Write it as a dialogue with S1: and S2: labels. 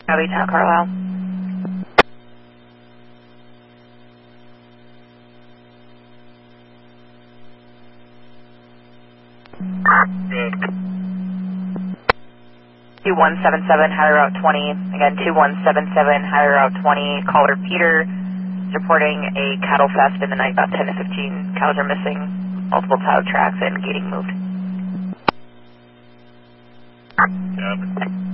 S1: Copy, Town Carlisle.
S2: Good.
S1: 2177, Highway Route 20. Again, 2177, Highway Route 20. Caller Peter is reporting a cattle theft in the night, about 10 to 15 cows are missing, multiple tow tracks and gating moved.
S2: Copy.